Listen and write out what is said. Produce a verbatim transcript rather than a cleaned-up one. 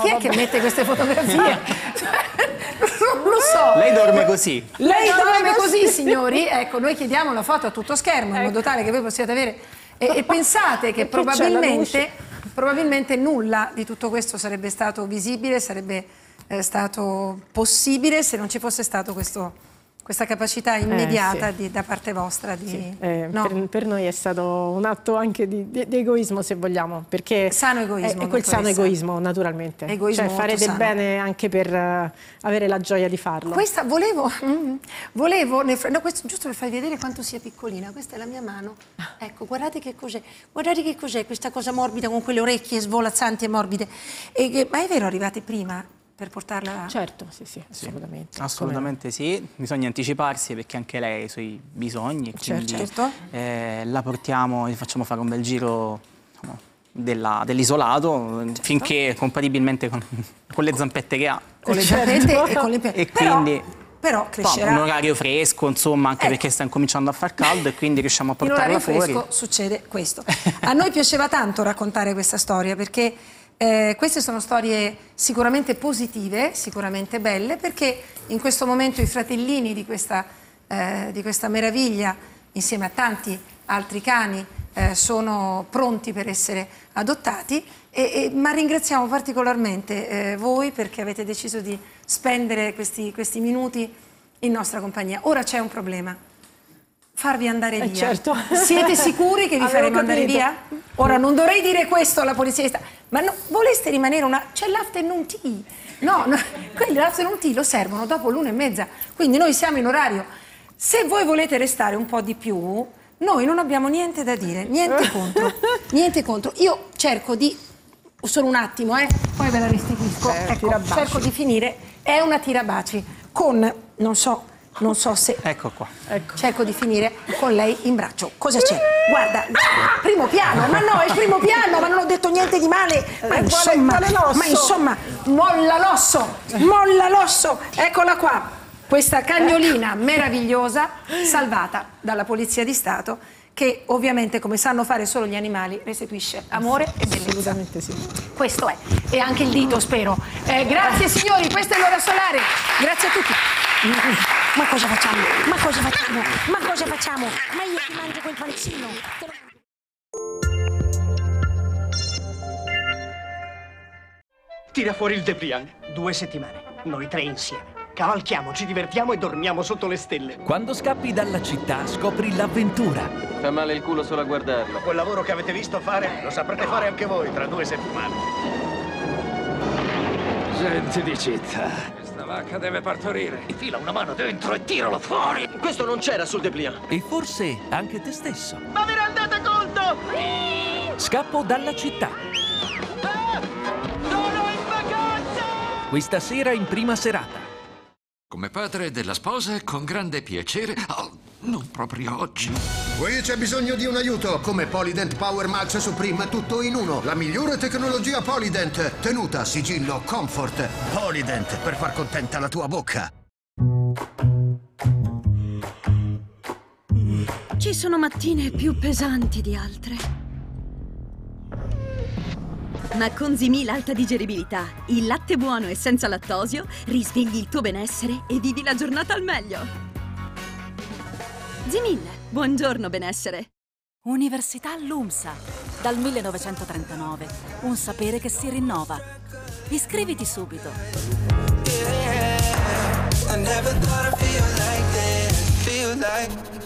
chi è che mette queste fotografie? Non lo so. Lei dorme così. Lei dorme così, signori. Ecco, noi chiediamo la foto a tutto schermo, in modo tale che voi possiate avere... E, e pensate che probabilmente, probabilmente nulla di tutto questo sarebbe stato visibile, sarebbe eh, stato possibile se non ci fosse stato questo... questa capacità immediata eh, sì. di, da parte vostra di... Sì. Eh, no? per, per noi è stato un atto anche di, di, di egoismo, se vogliamo, perché sano egoismo, è, è quel sano egoismo, naturalmente. Egoismo cioè fare del sano. Bene anche per uh, avere la gioia di farlo. Questa volevo, mm, volevo nel, no, questo, giusto per farvi vedere quanto sia piccolina, questa è la mia mano. Ecco, guardate che cos'è, guardate che cos'è questa cosa morbida con quelle orecchie svolazzanti e morbide. E che, ma è vero, arrivate prima? Per portarla... Certo, sì, sì, assolutamente. Sì, assolutamente sì, bisogna anticiparsi perché anche lei ha i suoi bisogni, quindi certo. eh, la portiamo e facciamo fare un bel giro no, dell'isolato certo. finché compatibilmente con, con le zampette che ha. Con le zampette certo. e con le piante. E quindi... Però crescerà. Un orario fresco, insomma, anche ecco. perché sta incominciando a far caldo e quindi riusciamo a portarla fuori. In orario fresco succede questo. A noi piaceva tanto raccontare questa storia perché Eh, queste sono storie sicuramente positive, sicuramente belle, perché in questo momento i fratellini di questa, eh, di questa meraviglia, insieme a tanti altri cani, eh, sono pronti per essere adottati, e, e, ma ringraziamo particolarmente eh, voi perché avete deciso di spendere questi, questi minuti in nostra compagnia. Ora c'è un problema. Farvi andare eh via. Certo. Siete sicuri che vi faremo andare via? Ora non dovrei dire questo alla polizia di Stato, ma no, voleste rimanere una... C'è l'afternoon tea. No, no, quelli l'afternoon tea lo servono dopo l'una e mezza, quindi noi siamo in orario. Se voi volete restare un po' di più, noi non abbiamo niente da dire, niente contro, niente contro. Io cerco di... solo un attimo, eh, poi ve la restituisco. Eh, ecco, cerco di finire. È una tirabaci con, non so... Non so se... Ecco qua. Ecco. Cerco di finire con lei in braccio. Cosa c'è? Guarda, primo piano. Ma no, è il primo piano, ma non ho detto niente di male. Ma insomma, ma insomma, molla l'osso, molla l'osso. Eccola qua. Questa cagnolina meravigliosa, salvata dalla Polizia di Stato, che ovviamente, come sanno fare solo gli animali, restituisce amore e bellezza. Assolutamente sì. Questo è. E anche il dito, spero. Eh, grazie signori, questa è l'ora solare. Grazie a tutti. Ma cosa facciamo? Ma cosa facciamo? Ma cosa facciamo? Ma io ti mangio quel pancino. Tira fuori il Depliant. Due settimane. Noi tre insieme. Cavalchiamo, ci divertiamo e dormiamo sotto le stelle. Quando scappi dalla città scopri l'avventura. Fa male il culo solo a guardarlo. Quel lavoro che avete visto fare lo saprete fare anche voi tra due settimane. Gente di città. Questa vacca deve partorire. Infila una mano dentro e tiralo fuori. Questo non c'era sul Depliant. E forse anche te stesso. Ma vi rendete conto? Scappo dalla città. Ah! Sono in vacanza! Questa sera in prima serata. Come padre della sposa, con grande piacere. Oh, non proprio oggi. Qui c'è bisogno di un aiuto. Come Polydent Power Max Supreme, tutto in uno. La migliore tecnologia Polydent. Tenuta, sigillo, comfort. Polydent, per far contenta la tua bocca. Ci sono mattine più pesanti di altre. Ma con Zimil Alta Digeribilità, il latte buono e senza lattosio, risvegli il tuo benessere e vivi la giornata al meglio. Zimil, buongiorno benessere. Università LUMSA, dal millenovecentotrentanove, un sapere che si rinnova. Iscriviti subito. Yeah, I never thought I'd feel like this, feel like